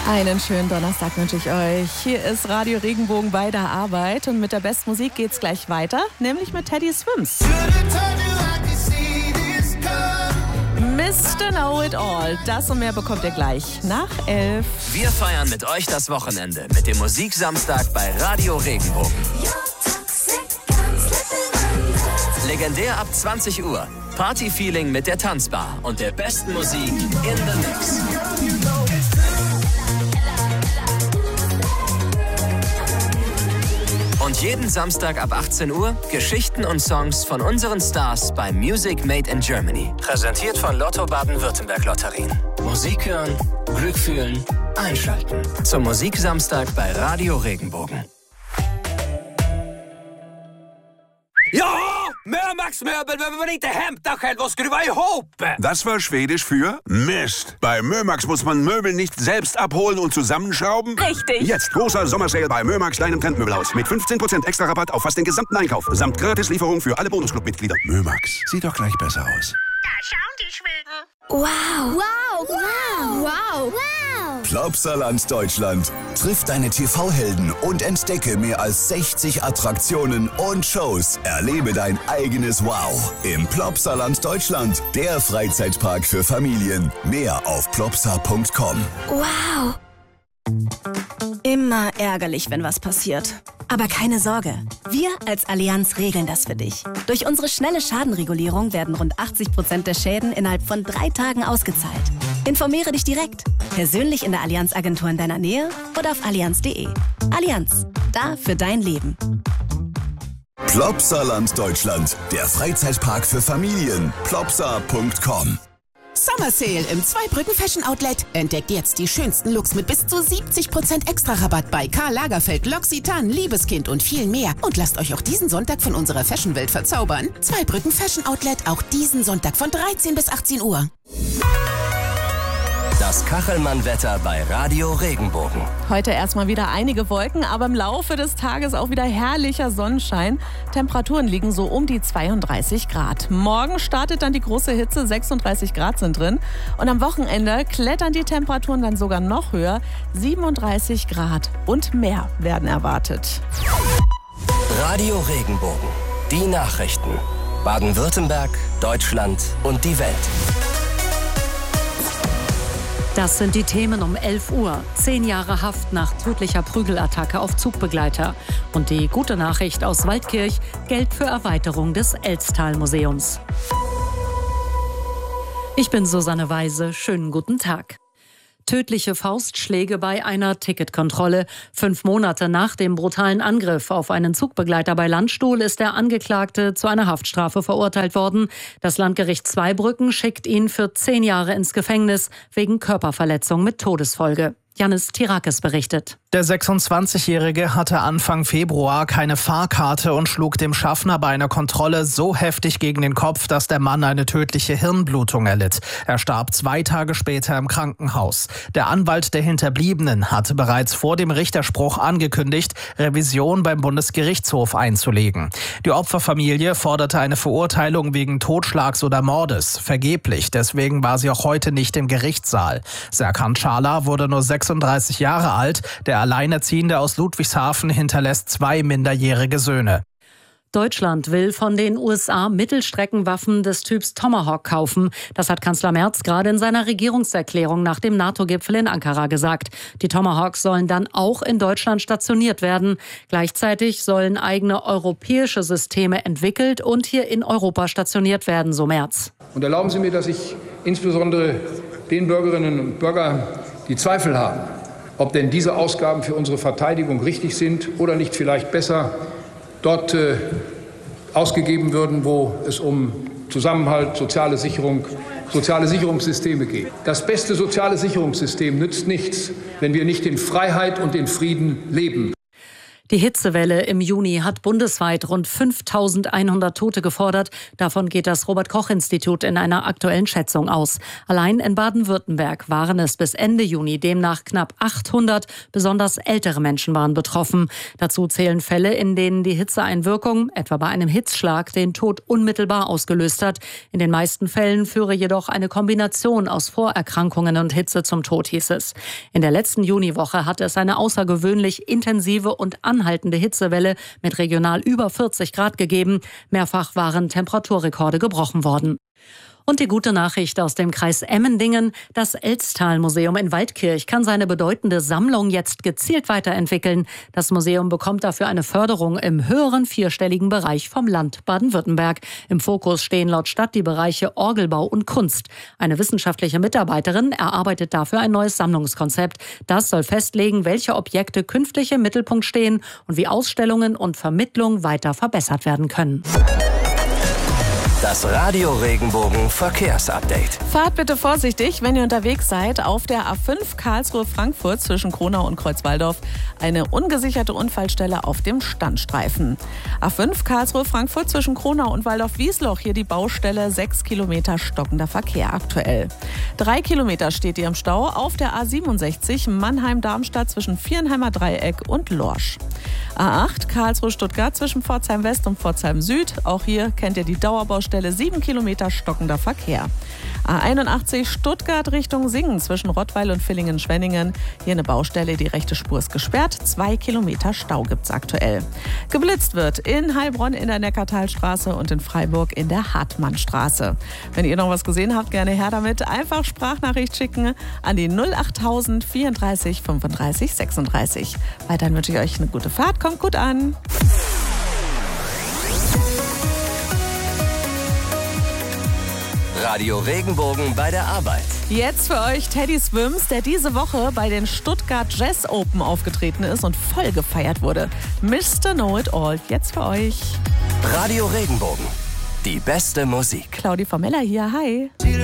Einen schönen Donnerstag wünsche ich euch. Hier ist Radio Regenbogen bei der Arbeit und mit der besten Musik geht's gleich weiter, nämlich mit Teddy Swims. Mr. Know It All, das und mehr bekommt ihr gleich nach 11. Wir feiern mit euch das Wochenende mit dem Musiksamstag bei Radio Regenbogen. Legendär ab 20 Uhr. Partyfeeling mit der Tanzbar und der besten Musik in the Mix. Und jeden Samstag ab 18 Uhr Geschichten und Songs von unseren Stars bei Music Made in Germany. Präsentiert von Lotto Baden-Württemberg Lotterien. Musik hören, Glück fühlen, einschalten. Zum Musiksamstag bei Radio Regenbogen. Ja! Mömax-Möbel behöver man inte hämta själv och skruva ihop. Das war Schwedisch für Mist. Bei Mömax muss man Möbel nicht selbst abholen und zusammenschrauben. Richtig. Jetzt großer Sommersale bei Mömax, deinem Trendmöbelhaus. Mit 15% extra Rabatt auf fast den gesamten Einkauf. Samt Gratislieferung für alle Bonusclub-Mitglieder. Mömax, sieht doch gleich besser aus. Da schauen die Schweden. Wow. Wow. Wow. Wow. Wow. Plopsaland Deutschland. Triff deine TV-Helden und entdecke mehr als 60 Attraktionen und Shows. Erlebe dein eigenes Wow im Plopsaland Deutschland. Der Freizeitpark für Familien. Mehr auf plopsa.com. Wow. Immer ärgerlich, wenn was passiert. Aber keine Sorge, wir als Allianz regeln das für dich. Durch unsere schnelle Schadenregulierung werden rund 80% der Schäden innerhalb von 3 Tagen ausgezahlt. Informiere dich direkt, persönlich in der Allianz-Agentur in deiner Nähe oder auf allianz.de. Allianz, da für dein Leben. Plopsaland Deutschland, der Freizeitpark für Familien. Plopsa.com. Summer Sale im Zweibrücken Fashion Outlet. Entdeckt jetzt die schönsten Looks mit bis zu 70% extra Rabatt bei Karl Lagerfeld, L'Occitane, Liebeskind und viel mehr. Und lasst euch auch diesen Sonntag von unserer Fashionwelt verzaubern. Zweibrücken Fashion Outlet, auch diesen Sonntag von 13 bis 18 Uhr. Das Kachelmann-Wetter bei Radio Regenbogen. Heute erstmal wieder einige Wolken, aber im Laufe des Tages auch wieder herrlicher Sonnenschein. Temperaturen liegen so um die 32 Grad. Morgen startet dann die große Hitze, 36 Grad sind drin. Und am Wochenende klettern die Temperaturen dann sogar noch höher. 37 Grad und mehr werden erwartet. Radio Regenbogen. Die Nachrichten. Baden-Württemberg, Deutschland und die Welt. Das sind die Themen um 11 Uhr. 10 Jahre Haft nach tödlicher Prügelattacke auf Zugbegleiter. Und die gute Nachricht aus Waldkirch: Geld für Erweiterung des Elztal-Museums. Ich bin Susanne Weise. Schönen guten Tag. Tödliche Faustschläge bei einer Ticketkontrolle. 5 Monate nach dem brutalen Angriff auf einen Zugbegleiter bei Landstuhl ist der Angeklagte zu einer Haftstrafe verurteilt worden. Das Landgericht Zweibrücken schickt ihn für 10 Jahre ins Gefängnis wegen Körperverletzung mit Todesfolge. Janis Tirakis berichtet. Der 26-Jährige hatte Anfang Februar keine Fahrkarte und schlug dem Schaffner bei einer Kontrolle so heftig gegen den Kopf, dass der Mann eine tödliche Hirnblutung erlitt. Er starb 2 Tage später im Krankenhaus. Der Anwalt der Hinterbliebenen hatte bereits vor dem Richterspruch angekündigt, Revision beim Bundesgerichtshof einzulegen. Die Opferfamilie forderte eine Verurteilung wegen Totschlags oder Mordes. Vergeblich, deswegen war sie auch heute nicht im Gerichtssaal. Serkan Çağlar wurde nur 36 Jahre alt. Der Alleinerziehende aus Ludwigshafen hinterlässt 2 minderjährige Söhne. Deutschland will von den USA Mittelstreckenwaffen des Typs Tomahawk kaufen. Das hat Kanzler Merz gerade in seiner Regierungserklärung nach dem NATO-Gipfel in Ankara gesagt. Die Tomahawks sollen dann auch in Deutschland stationiert werden. Gleichzeitig sollen eigene europäische Systeme entwickelt und hier in Europa stationiert werden, so Merz. Und erlauben Sie mir, dass ich insbesondere den Bürgerinnen und Bürgern, die Zweifel haben, ob denn diese Ausgaben für unsere Verteidigung richtig sind oder nicht vielleicht besser dort ausgegeben würden, wo es um Zusammenhalt, soziale Sicherungssysteme geht. Das beste soziale Sicherungssystem nützt nichts, wenn wir nicht in Freiheit und in Frieden leben. Die Hitzewelle im Juni hat bundesweit rund 5.100 Tote gefordert. Davon geht das Robert-Koch-Institut in einer aktuellen Schätzung aus. Allein in Baden-Württemberg waren es bis Ende Juni demnach knapp 800. Besonders ältere Menschen waren betroffen. Dazu zählen Fälle, in denen die Hitzeeinwirkung, etwa bei einem Hitzschlag, den Tod unmittelbar ausgelöst hat. In den meisten Fällen führe jedoch eine Kombination aus Vorerkrankungen und Hitze zum Tod, hieß es. In der letzten Juniwoche hatte es eine außergewöhnlich intensive und anhaltende Hitzewelle mit regional über 40 Grad gegeben. Mehrfach waren Temperaturrekorde gebrochen worden. Und die gute Nachricht aus dem Kreis Emmendingen: Das Elztal-Museum in Waldkirch kann seine bedeutende Sammlung jetzt gezielt weiterentwickeln. Das Museum bekommt dafür eine Förderung im höheren vierstelligen Bereich vom Land Baden-Württemberg. Im Fokus stehen laut Stadt die Bereiche Orgelbau und Kunst. Eine wissenschaftliche Mitarbeiterin erarbeitet dafür ein neues Sammlungskonzept. Das soll festlegen, welche Objekte künftig im Mittelpunkt stehen und wie Ausstellungen und Vermittlung weiter verbessert werden können. Das Radio Regenbogen Verkehrsupdate. Fahrt bitte vorsichtig, wenn ihr unterwegs seid. Auf der A5 Karlsruhe-Frankfurt zwischen Kronau und Kreuzwaldorf eine ungesicherte Unfallstelle auf dem Standstreifen. A5 Karlsruhe-Frankfurt zwischen Kronau und Waldorf-Wiesloch, hier die Baustelle, 6 Kilometer stockender Verkehr aktuell. 3 Kilometer steht ihr im Stau auf der A67 Mannheim-Darmstadt zwischen Vierenheimer Dreieck und Lorsch. A8 Karlsruhe-Stuttgart zwischen Pforzheim-West und Pforzheim-Süd. Auch hier kennt ihr die Dauerbaustelle, 7 Kilometer stockender Verkehr. A81 Stuttgart Richtung Singen zwischen Rottweil und Villingen-Schwenningen. Hier eine Baustelle, die rechte Spur ist gesperrt. 2 Kilometer Stau gibt's aktuell. Geblitzt wird in Heilbronn in der Neckartalstraße und in Freiburg in der Hartmannstraße. Wenn ihr noch was gesehen habt, gerne her damit. Einfach Sprachnachricht schicken an die 08000 34 35 36. Weiterhin wünsche ich euch eine gute Fahrt. Kommt gut an. Radio Regenbogen bei der Arbeit. Jetzt für euch Teddy Swims, der diese Woche bei den Stuttgart Jazz Open aufgetreten ist und voll gefeiert wurde. Mr. Know-It-All, jetzt für euch. Radio Regenbogen, die beste Musik. Claudi Formella hier, hi.